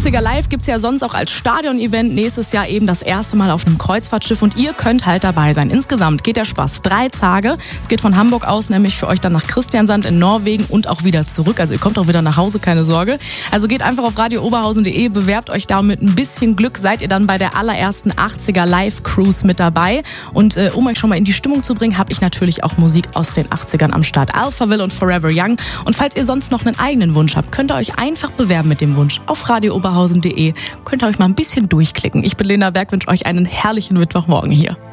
80er Live gibt's ja sonst auch als Stadion-Event nächstes Jahr eben das erste Mal auf einem Kreuzfahrtschiff und ihr könnt halt dabei sein. Insgesamt geht der Spaß 3 Tage. Es geht von Hamburg aus nämlich für euch dann nach Christiansand in Norwegen und auch wieder zurück. Also ihr kommt auch wieder nach Hause, keine Sorge. Also geht einfach auf radiooberhausen.de, bewerbt euch da mit ein bisschen Glück, seid ihr dann bei der allerersten 80er Live-Cruise mit dabei. Und um euch schon mal in die Stimmung zu bringen, habe ich natürlich auch Musik aus den 80ern am Start. Alphaville und Forever Young. Und falls ihr sonst noch einen eigenen Wunsch habt, könnt ihr euch einfach bewerben mit dem Wunsch auf radiooberhausen.de. Könnt ihr euch mal ein bisschen durchklicken. Ich bin Lena Berg, wünsche euch einen herrlichen Mittwochmorgen hier.